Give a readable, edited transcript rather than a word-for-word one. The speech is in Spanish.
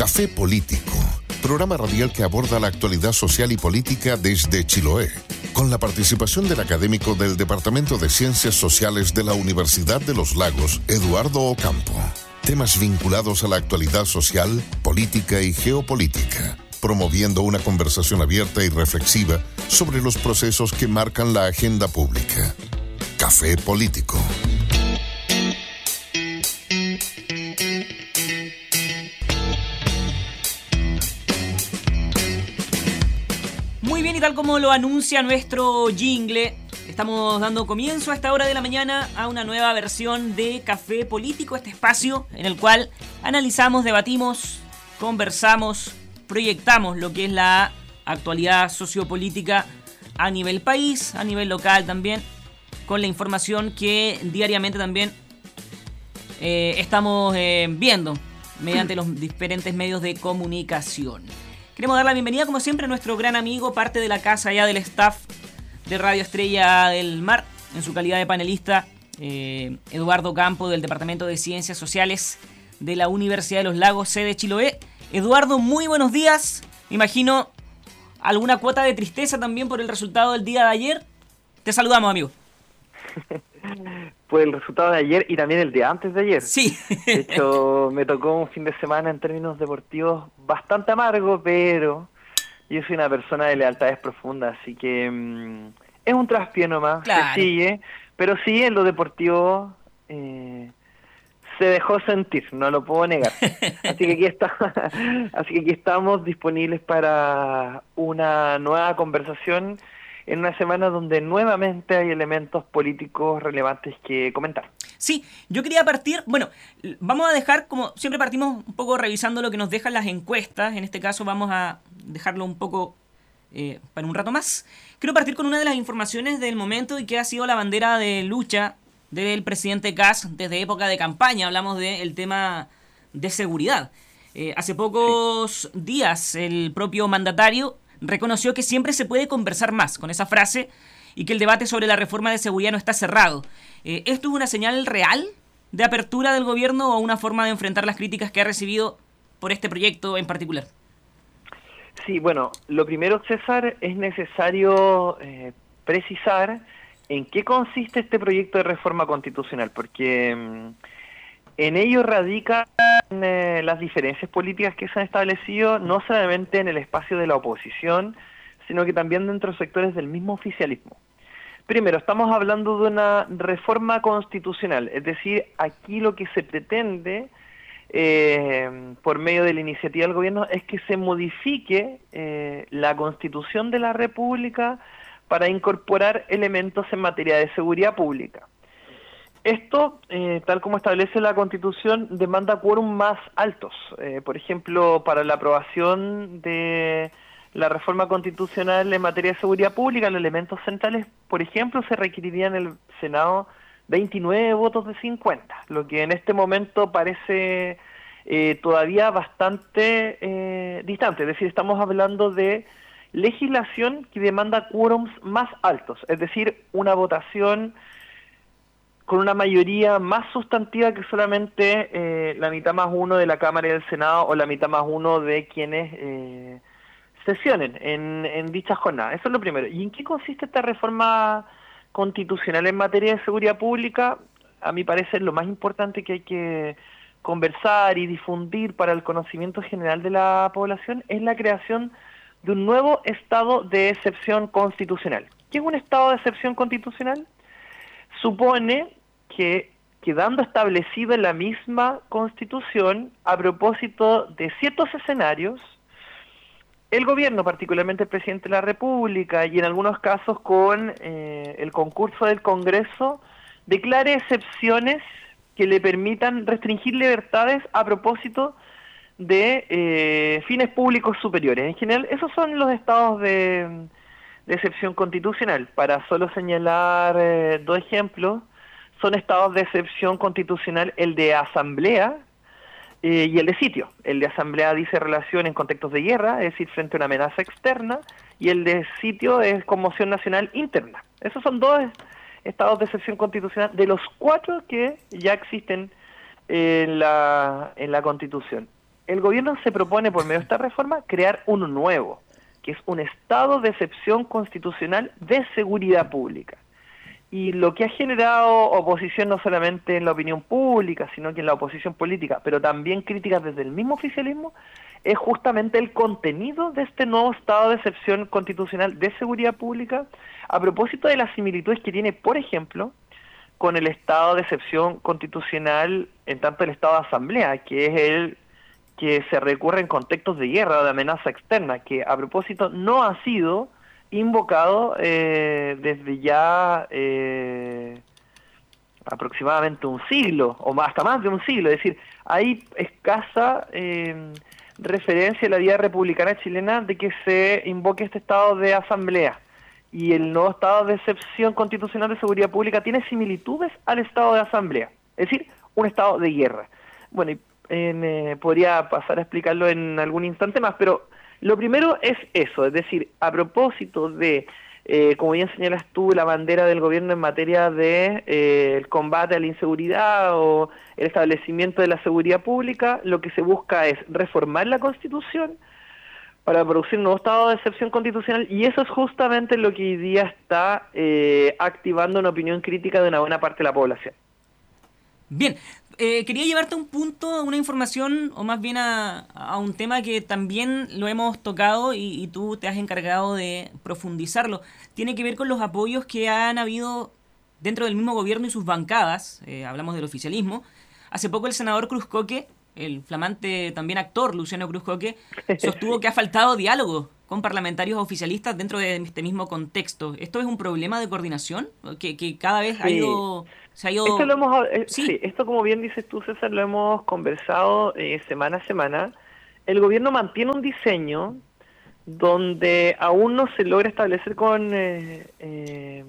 Café Político, programa radial que aborda la actualidad social y política desde Chiloé, con la participación del académico del Departamento de Ciencias Sociales de la Universidad de los Lagos, Eduardo Ocampo. Temas vinculados a la actualidad social, política y geopolítica, promoviendo una conversación abierta y reflexiva sobre los procesos que marcan la agenda pública. Café Político. Muy bien, y tal como lo anuncia nuestro jingle, estamos dando comienzo a esta hora de la mañana a una nueva versión de Café Político, este espacio en el cual analizamos, debatimos, conversamos, proyectamos lo que es la actualidad sociopolítica a nivel país, a nivel local también, con la información que diariamente también estamos viendo mediante los diferentes medios de comunicación. Queremos dar la bienvenida, como siempre, a nuestro gran amigo, parte de la casa ya del staff de Radio Estrella del Mar, en su calidad de panelista, Eduardo Ocampo, del Departamento de Ciencias Sociales de la Universidad de los Lagos, sede Chiloé. Eduardo, muy buenos días. Me imagino alguna cuota de tristeza también por el resultado del día de ayer. Te saludamos, amigo. Por el resultado de ayer y también el de antes de ayer. Sí. De hecho, me tocó un fin de semana en términos deportivos bastante amargo, pero yo soy una persona de lealtades profundas, así que es un traspié nomás, claro. Se sigue, pero sí, en lo deportivo se dejó sentir, no lo puedo negar. Así que aquí estamos disponibles para una nueva conversación en una semana donde nuevamente hay elementos políticos relevantes que comentar. Sí, yo quería partir, bueno, vamos a dejar, como siempre partimos un poco revisando lo que nos dejan las encuestas, en este caso vamos a dejarlo un poco para un rato más. Quiero partir con una de las informaciones del momento y que ha sido la bandera de lucha del presidente Kast desde época de campaña. Hablamos del tema de seguridad. Hace pocos días el propio mandatario reconoció que siempre se puede conversar más, con esa frase, y que el debate sobre la reforma de seguridad no está cerrado. ¿Esto es una señal real de apertura del gobierno o una forma de enfrentar las críticas que ha recibido por este proyecto en particular? Sí, bueno, lo primero, César, es necesario precisar en qué consiste este proyecto de reforma constitucional, porque en ello radican las diferencias políticas que se han establecido, no solamente en el espacio de la oposición, sino que también dentro de sectores del mismo oficialismo. Primero, estamos hablando de una reforma constitucional, es decir, aquí lo que se pretende por medio de la iniciativa del gobierno es que se modifique la Constitución de la República para incorporar elementos en materia de seguridad pública. Esto, tal como establece la Constitución, demanda quórum más altos. Por ejemplo, para la aprobación de la reforma constitucional en materia de seguridad pública, los elementos centrales, por ejemplo, se requerirían en el Senado 29 votos de 50, lo que en este momento parece todavía bastante distante. Es decir, estamos hablando de legislación que demanda quórums más altos, es decir, una votación con una mayoría más sustantiva que solamente la mitad más uno de la Cámara y del Senado o la mitad más uno de quienes sesionen en dicha jornada. Eso es lo primero. ¿Y en qué consiste esta reforma constitucional en materia de seguridad pública? A mi parecer, lo más importante que hay que conversar y difundir para el conocimiento general de la población es la creación de un nuevo estado de excepción constitucional. ¿Qué es un estado de excepción constitucional? Supone que, quedando establecido en la misma Constitución, a propósito de ciertos escenarios, el gobierno, particularmente el presidente de la República, y en algunos casos con el concurso del Congreso, declare excepciones que le permitan restringir libertades a propósito de fines públicos superiores. En general, esos son los estados de excepción constitucional. Para solo señalar dos ejemplos, son estados de excepción constitucional el de asamblea y el de sitio. El de asamblea dice relación en contextos de guerra, es decir, frente a una amenaza externa, y el de sitio es conmoción nacional interna. Esos son dos estados de excepción constitucional de los 4 que ya existen en la Constitución. el gobierno se propone, por medio de esta reforma, crear uno nuevo, que es un estado de excepción constitucional de seguridad pública. Y lo que ha generado oposición no solamente en la opinión pública, sino que en la oposición política, pero también críticas desde el mismo oficialismo, es justamente el contenido de este nuevo estado de excepción constitucional de seguridad pública, a propósito de las similitudes que tiene, por ejemplo, con el estado de excepción constitucional en tanto el estado de asamblea, que es el que se recurre en contextos de guerra o de amenaza externa, que a propósito no ha sido invocado desde ya aproximadamente un siglo, o hasta más de un siglo. Es decir, hay escasa referencia en la vida republicana chilena de que se invoque este estado de asamblea. Y el nuevo estado de excepción constitucional de seguridad pública tiene similitudes al estado de asamblea, es decir, un estado de guerra. Bueno, podría pasar a explicarlo en algún instante más, pero lo primero es eso, es decir, a propósito de, como bien señalas tú, la bandera del gobierno en materia de el combate a la inseguridad o el establecimiento de la seguridad pública, lo que se busca es reformar la Constitución para producir un nuevo estado de excepción constitucional, y eso es justamente lo que hoy día está activando una opinión crítica de una buena parte de la población. Bien, quería llevarte a un punto, a una información, o más bien a un tema que también lo hemos tocado y tú te has encargado de profundizarlo. Tiene que ver con los apoyos que han habido dentro del mismo gobierno y sus bancadas, hablamos del oficialismo. Hace poco el senador Cruzcoque, el flamante también actor Luciano Cruzcoque, sostuvo que ha faltado diálogo con parlamentarios oficialistas dentro de este mismo contexto. ¿Esto es un problema de coordinación? Que cada vez se ha ido... Esto lo hemos, sí, esto, como bien dices tú, César, lo hemos conversado semana a semana. El gobierno mantiene un diseño donde aún no se logra establecer con